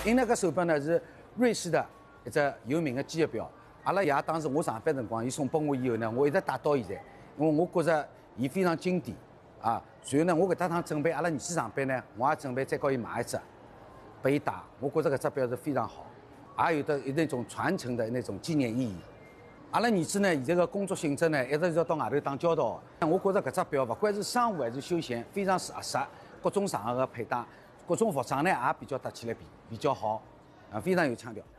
因那个手表呢是瑞士的一只有名的机械表。阿拉爷当时我上班辰光，伊送拨我以后呢，我一直带到现在，因为我觉着伊非常经典啊。随后呢，我搿搭趟准备阿拉儿子上班呢，我也准备再告伊买一只，拨伊戴。我觉着搿只表是非常好，也有那种传承的那种纪念意义。阿拉儿子呢，现在个工作性质呢，一直是要到外头打交道。我觉着搿只表，勿管是商务还是休闲，非常合适，各种场合的佩戴，各种服装呢也比较搭起来比较好，啊，非常有腔调。